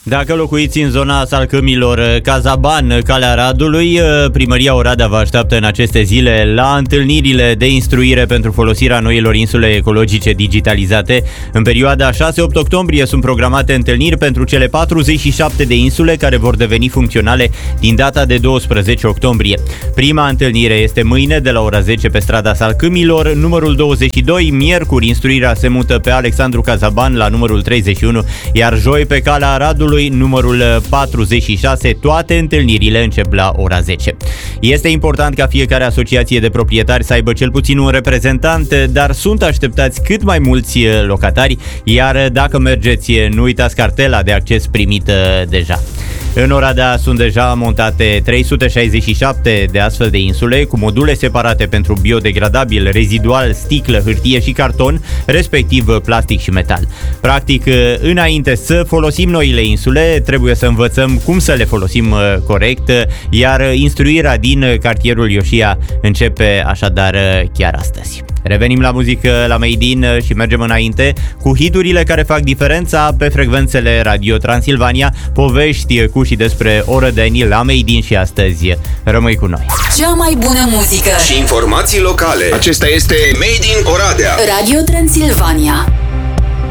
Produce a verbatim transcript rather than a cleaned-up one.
Dacă locuiți în zona Salcâmilor, Cazaban, Calea Radului, Primăria Oradea vă așteaptă în aceste zile la întâlnirile de instruire pentru folosirea noilor insule ecologice digitalizate. În perioada șase-opt octombrie sunt programate întâlniri pentru cele patruzeci și șapte de insule care vor deveni funcționale din data de douăsprezece octombrie. Prima întâlnire este mâine de la ora zece pe strada Salcâmilor, numărul douăzeci și doi, miercuri instruirea se mută pe Alexandru Cazaban la numărul treizeci și unu, iar joi pe Calea Radului numărul patruzeci și șase, toate întâlnirile încep la ora zece. Este important ca fiecare asociație de proprietari să aibă cel puțin un reprezentant, dar sunt așteptați cât mai mulți locatari, iar dacă mergeți, nu uitați cartela de acces primită deja. În Oradea sunt deja montate trei sute șaizeci și șapte de astfel de insule cu module separate pentru biodegradabil, rezidual, sticlă, hârtie și carton, respectiv plastic și metal. Practic, înainte să folosim noile insule, trebuie să învățăm cum să le folosim corect, iar instruirea din cartierul Ioșia începe așadar chiar astăzi. Revenim la muzică, la Made in și mergem înainte cu hiturile care fac diferența pe frecvențele Radio Transilvania, povești cu și despre orădenii la Made in și astăzi. Rămâi cu noi! Cea mai bună muzică și informații locale. Acesta este Made in Oradea. Radio Transilvania.